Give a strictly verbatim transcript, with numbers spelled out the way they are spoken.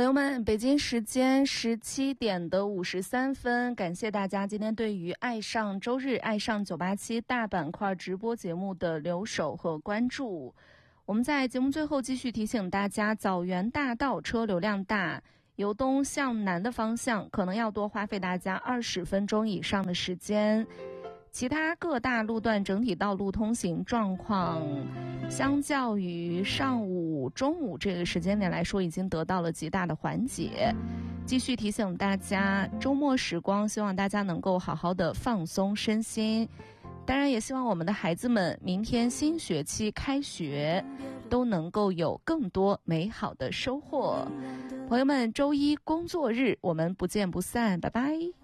朋友们，北京时间十七点的五十三分，感谢大家今天对于爱上周日爱上九八七大板块直播节目的留守和关注。我们在节目最后继续提醒大家，枣园大道车流量大，由东向南的方向可能要多花费大家二十分钟以上的时间。其他各大路段整体道路通行状况相较于上午中午这个时间点来说已经得到了极大的缓解。继续提醒大家，周末时光希望大家能够好好的放松身心，当然也希望我们的孩子们明天新学期开学都能够有更多美好的收获。朋友们，周一工作日我们不见不散，拜拜。